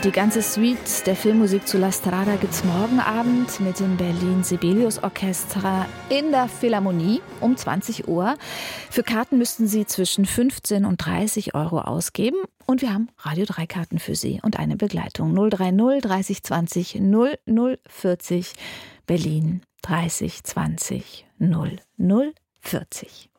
Und die ganze Suite der Filmmusik zu La Strada gibt's morgen Abend mit dem Berlin Sibelius Orchestra in der Philharmonie um 20 Uhr. Für Karten müssten Sie zwischen 15 und 30 Euro ausgeben. Und wir haben Radio 3 Karten für Sie und eine Begleitung. 030 30 20 0040 Berlin 30 20 0040.